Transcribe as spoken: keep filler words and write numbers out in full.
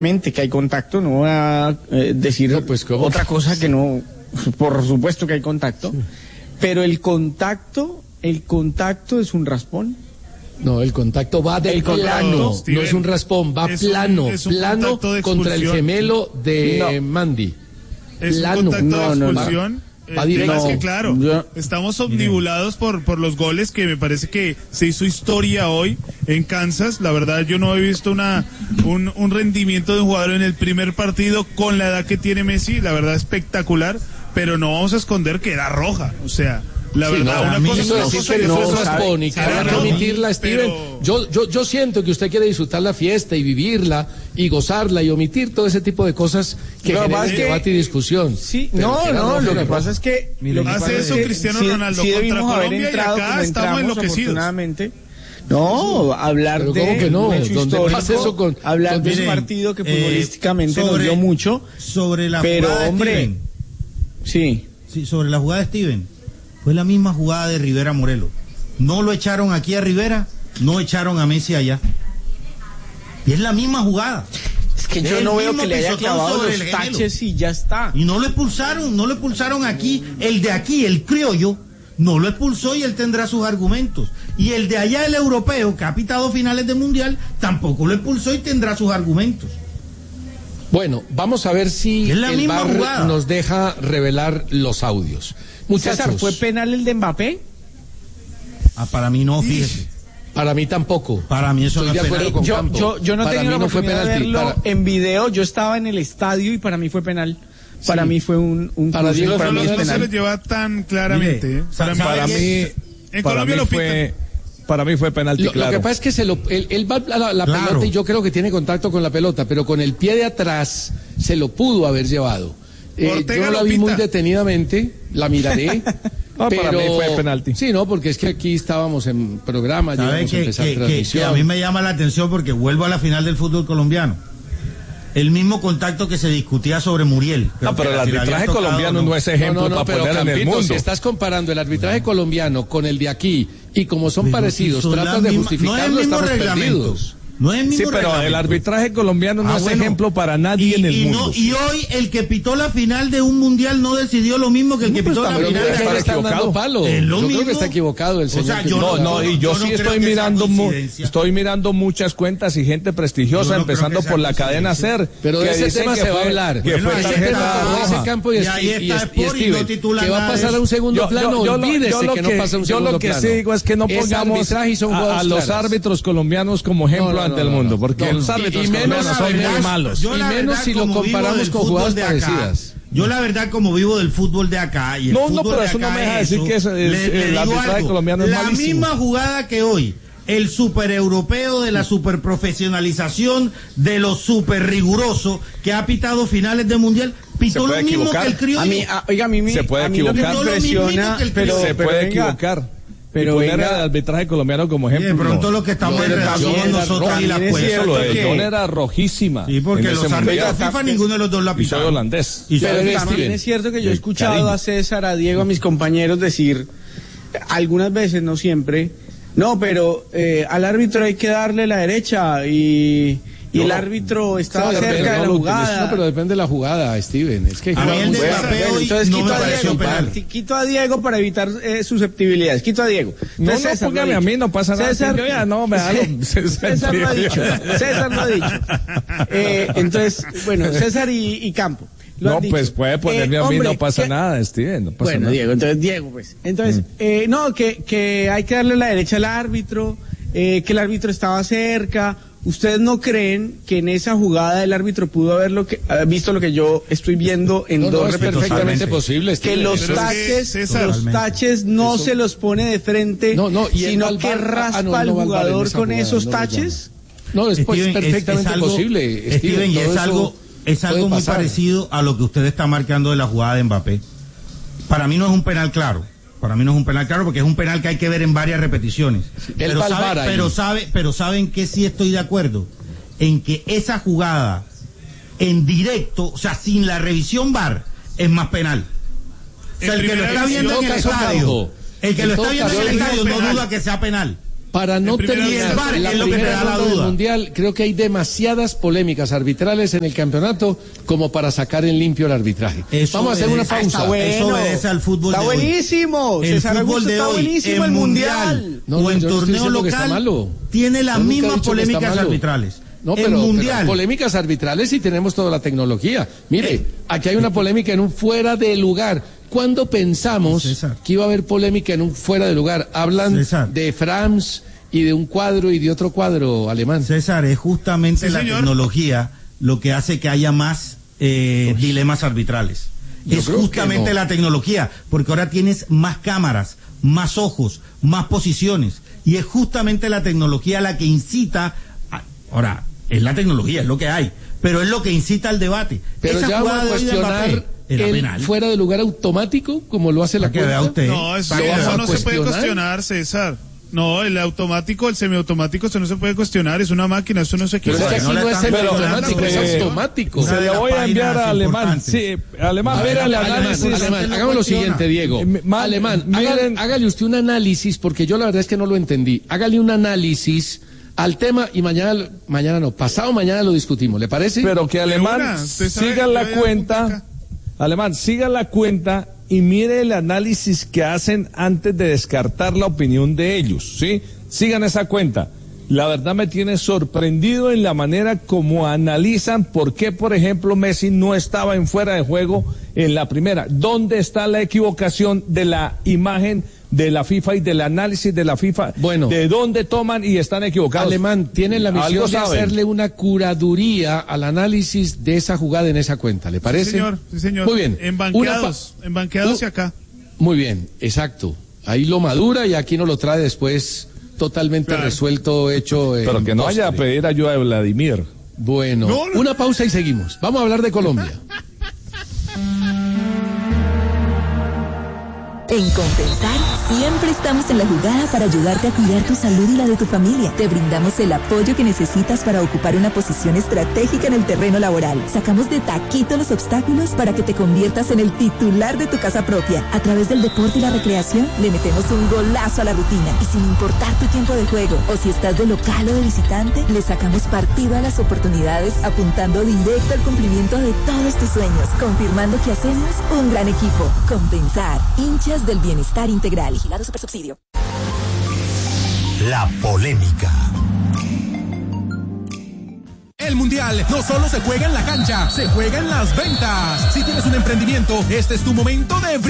que hay contacto, no voy a eh, decir no, pues, otra cosa que no, por supuesto que hay contacto, sí. Pero el contacto, el contacto es un raspón. No, el contacto va de el plano, Steven, no es un raspón, va es plano, un, un plano contra el gemelo de no. Mandy. Es plano. Un contacto no, de expulsión. No, no. Va El tema no, es que, claro, yo, estamos omnibulados por, por los goles que me parece que se hizo historia hoy en Kansas. La verdad, yo no he visto una un, un rendimiento de un jugador en el primer partido con la edad que tiene Messi. La verdad, espectacular, pero no vamos a esconder que era roja. O sea, la sí, verdad, no, una cosa eso es decir que no es raspón y que va a remitirla, Steven. Pero... Yo, yo, yo siento que usted quiere disfrutar la fiesta y vivirla y gozarla y omitir todo ese tipo de cosas que no, generen que... debate y discusión. Sí, no, no, lo que pasa es que lo que hace eso es Cristiano que, Ronaldo sí, contra Colombia entrado, y acá estamos enloquecidos. No, hablar pero de ¿cómo que no? ¿Dónde pasa eso con hablar con, de miren, un partido que futbolísticamente eh, sobre, nos dio mucho sobre la pero jugada hombre, de Steven. Sí. Sí, sobre la jugada de Steven. Fue la misma jugada de Rivera Morelos. No lo echaron aquí a Rivera, no echaron a Messi allá. Y es la misma jugada. Es que yo no veo que le haya clavado los taches y ya está. Y no lo expulsaron, no lo expulsaron aquí. El de aquí, el criollo, no lo expulsó y él tendrá sus argumentos. Y el de allá, el europeo, que ha pitado finales de mundial, tampoco lo expulsó y tendrá sus argumentos. Bueno, vamos a ver si el V A R nos deja revelar los audios. Muchachos, César, ¿fue penal el de Mbappé? Ah, para mí no, fíjese. Para mí tampoco. Para mí eso Estoy no de acuerdo con yo, Campo. yo, yo no para tenía mí la no fue oportunidad penalti. de verlo para... en video. Yo estaba en el estadio y para mí fue penal. Para sí. mí fue un, un para Diego para mí no, no se le lleva tan claramente. Mire, para, para mí, en para Colombia mí lo fue, para mí fue penalti, lo, claro. Lo que pasa es que se lo, él, él va a la, la claro. pelota y yo creo que tiene contacto con la pelota, pero con el pie de atrás se lo pudo haber llevado. Eh, yo no la vi muy detenidamente, la miraré. No, pero para mí fue penalti. Sí, no, porque es que aquí estábamos en programa, ya vamos que, a empezar que, transmisión. Que, que a mí me llama la atención porque vuelvo a la final del fútbol colombiano. El mismo contacto que se discutía sobre Muriel. No, pero el arbitraje colombiano no es ejemplo no, no, no, para poner Campito, en el mundo. Si estás comparando el arbitraje no. colombiano con el de aquí y como son pero parecidos, si tratas de justificarlo, no estamos perdidos. No es el mismo sí, pero reglamento. El arbitraje colombiano no ah, es bueno. ejemplo para nadie y, en el y mundo. No, y hoy el que pitó la final de un mundial no decidió lo mismo que el que no, pitó la final de la está equivocado. Palo. Es lo yo mismo. creo que está equivocado el señor. O sea, yo no, no, y yo, yo sí no estoy mirando mu estoy mirando muchas cuentas y gente prestigiosa, no empezando por la cadena SER. Pero de ese tema se va a hablar. Que fue tarjeta roja. Campo y Steven, que va a pasar a un segundo plano, olvídese que no pasa a un segundo plano. Yo lo que sí digo es que no pongamos a los árbitros colombianos como ejemplo ante el mundo, porque los árbitros son muy malos. Y menos si lo comparamos con jugadas parecidas. Yo la verdad, como vivo del fútbol de acá y el no, fútbol no, pero de eso acá no me deja decir eso, que es, es, le, le el arbitraje colombiano es la malísimo. misma jugada que hoy, el super europeo de la super profesionalización, de lo super riguroso que ha pitado finales de mundial, pitó lo mismo equivocar. que el criollo. A mí, a, oiga, a mí, se puede a mí equivocar. lo que me impresiona, pero, se pero puede venga, equivocar. Pero poner venga, el arbitraje colombiano como ejemplo. De pronto lo que estamos no, enredando somos nosotros y la cuesta. Lo de John era rojísima. Sí, porque los árbitros de FIFA ninguno de los dos la pitaron. Y soy holandés. Y pero también Steven. Es cierto que yo he escuchado Cariño. a César, a Diego, a mis compañeros decir, algunas veces, no siempre, no, pero eh, al árbitro hay que darle la derecha y... Y no, el árbitro estaba cerca de la jugada. No, pero depende de la jugada, Steven. Es que a mí el de bueno, bueno, entonces no quito, me a Diego, para, quito a Diego para evitar eh, susceptibilidades. Quito a Diego. No, Entonces, no, póngame a mí, no pasa nada. César, ya, no, me da lo, César, César lo ha dicho. César lo ha dicho. Eh, entonces, bueno, César y, y Campo. No, pues puede ponerme eh, a mí, hombre, no pasa que, nada, Steven, no pasa bueno, nada. Diego, entonces Diego, pues. Entonces, mm. eh, no, que, que hay que darle la derecha al árbitro, eh, que el árbitro estaba cerca. ¿Ustedes no creen que en esa jugada el árbitro pudo haber lo que, haber visto lo que yo estoy viendo en no, dos no, es perfectamente posible, que los Pero taches, es que, los taches no Eso, se los pone de frente, no, no, y sino que raspa ah, no, al no jugador con jugada, esos no taches? No, es Steven, perfectamente es, es algo, posible. Steven, Steven y es algo, es algo muy pasar. parecido a lo que usted está marcando de la jugada de Mbappé. Para mí no es un penal claro. Para mí no es un penal claro porque es un penal que hay que ver en varias repeticiones. Pero, sabe, pero sabe, pero saben que sí estoy de acuerdo en que esa jugada en directo, o sea, sin la revisión V A R, es más penal. O sea, el que lo está viendo en el estadio, el que lo está viendo en el estadio no duda que sea penal. Para no terminar la primera ronda del Mundial, creo que hay demasiadas polémicas arbitrales en el campeonato como para sacar en limpio el arbitraje. Eso Vamos a hacer una pausa. Está bueno. Eso obedece al fútbol está de hoy. buenísimo. El César fútbol Augusto de está hoy, buenísimo, el Mundial. No, o no, en yo no torneo local tiene las mismas polémicas arbitrales. No, pero, el Mundial. pero polémicas arbitrales y tenemos toda la tecnología. Mire, eh, aquí hay una polémica en un fuera de lugar. ¿Cuándo pensamos César. que iba a haber polémica en un fuera de lugar? Hablan César. de Frams y de un cuadro y de otro cuadro alemán. César, es justamente sí, la señor. tecnología lo que hace que haya más eh, dilemas arbitrales. Yo es justamente no. la tecnología, porque ahora tienes más cámaras, más ojos, más posiciones, y es justamente la tecnología la que incita, a, ahora, es la tecnología, es lo que hay, pero es lo que incita al debate. Pero Esa ya va a cuestionar el fuera de lugar automático, como lo hace la cuenta. Usted, no, eso, eso no se puede cuestionar, César. No, el automático, el semiautomático, esto no se puede cuestionar, es una máquina, eso no se equivoca. Pero es que aquí no, no es semiautomático, es automático. Se lo voy a enviar a Alemán. Sí, Alemán, a ver, el análisis. Alemán, alemán, hagamos lo siguiente, Diego. Mal, alemán, miren, hágale, hágale usted un análisis, porque yo la verdad es que no lo entendí. Hágale un análisis al tema y mañana, mañana no, pasado mañana lo discutimos, ¿le parece? Pero que Alemán siga la cuenta, Alemán, siga la cuenta y mire el análisis que hacen antes de descartar la opinión de ellos, ¿sí? Sigan esa cuenta. La verdad me tiene sorprendido en la manera como analizan por qué, por ejemplo, Messi no estaba en fuera de juego en la primera. ¿Dónde está la equivocación de la imagen de la FIFA y del análisis de la FIFA? Bueno, ¿de dónde toman y están equivocados? Alemán, tienen la misión de hacerle una curaduría al análisis de esa jugada en esa cuenta, ¿le parece? Sí, señor, sí, señor. Muy bien. En banqueados, en banqueados y acá. Muy bien, exacto. Ahí lo madura y aquí nos lo trae después totalmente claro. resuelto, hecho. Pero que no vaya a pedir ayuda de Vladimir. Bueno, no, no. Una pausa y seguimos. Vamos a hablar de Colombia. En Compensar, siempre estamos en la jugada para ayudarte a cuidar tu salud y la de tu familia. Te brindamos el apoyo que necesitas para ocupar una posición estratégica en el terreno laboral. Sacamos de taquito los obstáculos para que te conviertas en el titular de tu casa propia. A través del deporte y la recreación, le metemos un golazo a la rutina. Y sin importar tu tiempo de juego, o si estás de local o de visitante, le sacamos partido a las oportunidades, apuntando directo al cumplimiento de todos tus sueños, confirmando que hacemos un gran equipo. Compensar, hinchas del bienestar integral. Vigilado Supersubsidio. La polémica. El Mundial no solo se juega en la cancha, se juega en las ventas. Si tienes un emprendimiento, este es tu momento de brillar.